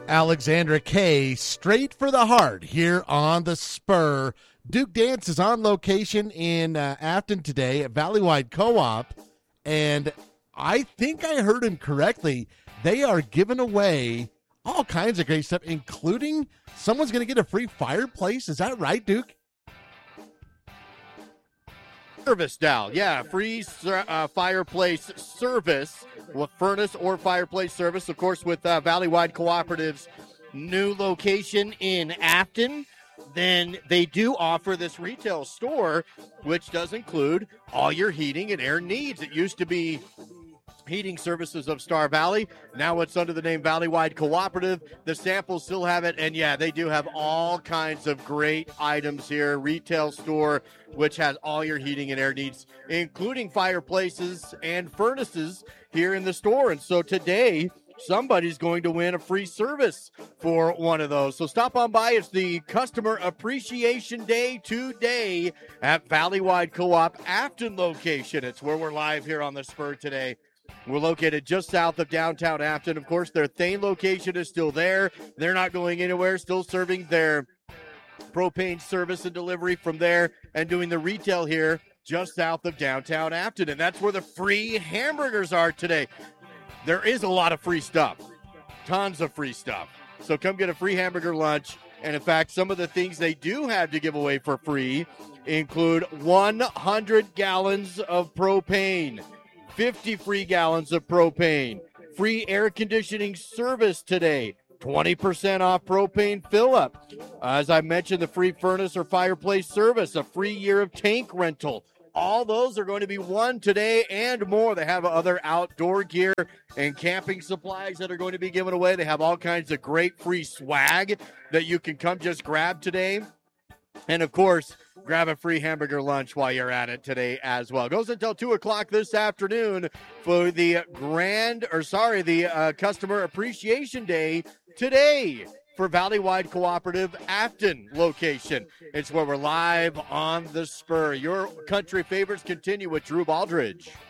Alexandra Kay, straight for the heart here on the Spur. Duke Dance is on location in Afton today at Valleywide Co-op, and I think I heard him correctly. They are giving away all kinds of great stuff, including someone's going to get a free fireplace. Is that right, Duke? Service now, yeah, free fireplace service with furnace or fireplace service, of course, with Valleywide Cooperative's new location in Afton. Then they do offer this retail store, which does include all your heating and air needs. It used to be Heating Services of Star Valley. Now it's under the name Valleywide Cooperative. The samples still have it, and yeah, they do have all kinds of great items here. Retail store, which has all your heating and air needs, including fireplaces and furnaces here in the store. And so today, somebody's going to win a free service for one of those. So stop on by. It's the Customer Appreciation Day today at Valleywide Co-op Afton location. It's where we're live here on the Spur today. We're located just south of downtown Afton. Of course, their Thane location is still there. They're not going anywhere, still serving their propane service and delivery from there and doing the retail here just south of downtown Afton. And that's where the free hamburgers are today. There is a lot of free stuff, tons of free stuff. So come get a free hamburger lunch. And in fact, some of the things they do have to give away for free include 100 gallons of propane, 50 free gallons of propane, free air conditioning service today, 20% off propane fill-up. As I mentioned, the free furnace or fireplace service, a free year of tank rental. All those are going to be won today and more. They have other outdoor gear and camping supplies that are going to be given away. They have all kinds of great free swag that you can come just grab today. And, of course, grab a free hamburger lunch while you're at it today as well. Goes until 2 o'clock this afternoon for the Customer Appreciation Day today for Valleywide Cooperative Afton location. It's where we're live on the Spur. Your country favorites continue with Drew Baldridge.